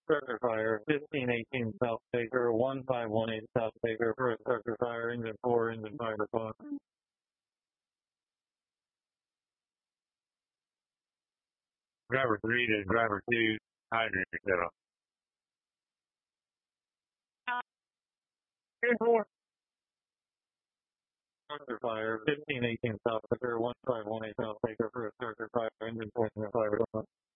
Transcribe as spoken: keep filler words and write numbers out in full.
Starter fire, fifteen eighteen South Baker, one five one eight South Baker for a starter fire, engine four, engine fire response. Driver three to driver two, hydrant set off. Engine four. Starter fire, fifteen eighteen South Baker, one five one eight South Baker for a starter fire, engine four, engine fire response.